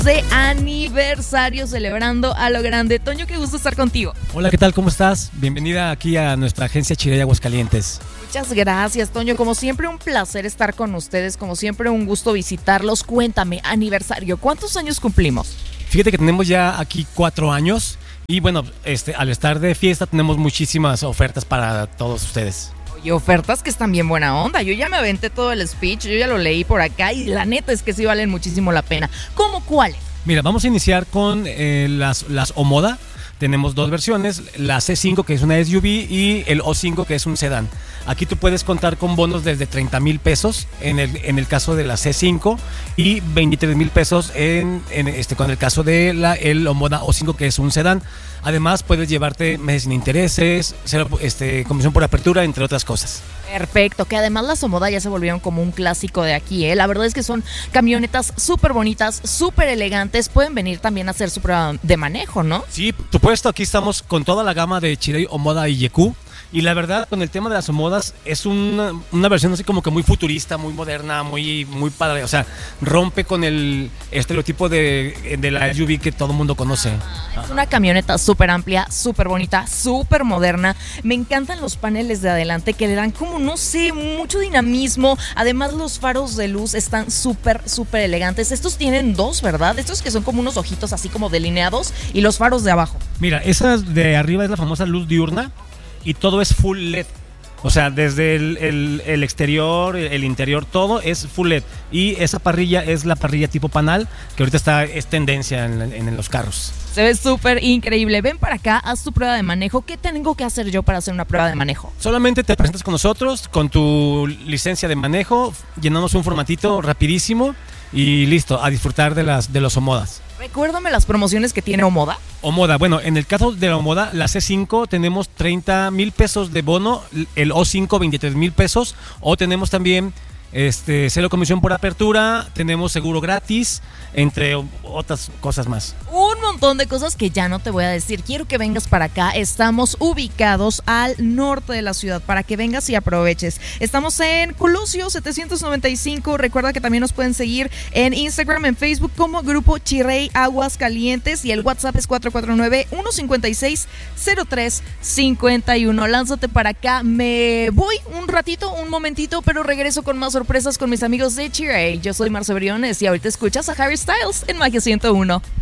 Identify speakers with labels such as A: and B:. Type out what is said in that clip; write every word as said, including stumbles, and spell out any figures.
A: de aniversario celebrando a lo grande. Toño, qué gusto estar contigo.
B: Hola, ¿qué tal? ¿Cómo estás? Bienvenida aquí a nuestra agencia Chirey Aguascalientes.
A: Muchas gracias, Toño. Como siempre, un placer estar con ustedes. Como siempre, un gusto visitarlos. Cuéntame, aniversario, ¿cuántos años cumplimos?
B: Fíjate que tenemos ya aquí cuatro años y bueno, este, al estar de fiesta tenemos muchísimas ofertas para todos ustedes.
A: Y ofertas que están bien buena onda. Yo ya me aventé todo el speech, yo ya lo leí por acá y la neta es que sí valen muchísimo la pena. ¿Cómo cuáles?
B: Mira, vamos a iniciar con eh, las, las Omoda. Tenemos dos versiones, la C cinco que es una S U V y el O cinco que es un sedán. Aquí tú puedes contar con bonos desde treinta mil pesos en el, en el caso de la C cinco y veintitrés mil pesos en, en este, con el caso de la, el Omoda O cinco que es un sedán. Además puedes llevarte meses sin intereses, cero, este, comisión por apertura, entre otras cosas.
A: Perfecto, que además las Omoda ya se volvieron como un clásico de aquí, ¿eh? La verdad es que son camionetas súper bonitas, súper elegantes, pueden venir también a hacer su prueba de manejo, ¿no?
B: Sí, por supuesto, aquí estamos con toda la gama de Chirey, Omoda y Yeku. Y la verdad, con el tema de las Omodas, es una, una versión así como que muy futurista, muy moderna, muy, muy padre. O sea, rompe con el estereotipo de, de la S U V que todo el mundo conoce.
A: Es una camioneta súper amplia, súper bonita, súper moderna. Me encantan los paneles de adelante que le dan como, no sé, mucho dinamismo. Además, los faros de luz están súper, súper elegantes. Estos tienen dos, ¿verdad? Estos que son como unos ojitos así como delineados y los faros de abajo.
B: Mira, esa de arriba es la famosa luz diurna. Y todo es full L E D. O sea, desde el, el, el exterior, el interior, todo es full L E D. Y esa parrilla es la parrilla tipo panal, que ahorita está, es tendencia en, en los carros.
A: Se ve súper increíble. Ven para acá, haz tu prueba de manejo. ¿Qué tengo que hacer yo para hacer una prueba de manejo?
B: Solamente te presentas con nosotros, con tu licencia de manejo, llenamos un formatito rapidísimo y listo, a disfrutar de, las, de los Omodas.
A: Recuérdame las promociones que tiene Omoda.
B: Omoda, bueno, en el caso de la Omoda, la C cinco tenemos treinta mil pesos de bono, el O cinco veintitrés mil pesos, o tenemos también este, cero comisión por apertura, tenemos seguro gratis, entre otras cosas más.
A: Un montón de cosas que ya no te voy a decir. Quiero que vengas para acá. Estamos ubicados al norte de la ciudad para que vengas y aproveches. Estamos en Colosio setecientos noventa y cinco. Recuerda que también nos pueden seguir en Instagram, en Facebook como Grupo Chirey Aguascalientes y el WhatsApp es cuatro cuatro nueve, uno cinco seis, cero tres cinco uno. Lánzate para acá. Me voy un ratito, un momentito, pero regreso con más sorpresas con mis amigos de Chirey. Yo soy Marce Briones y ahorita escuchas a Harry Styles en Magia ciento uno.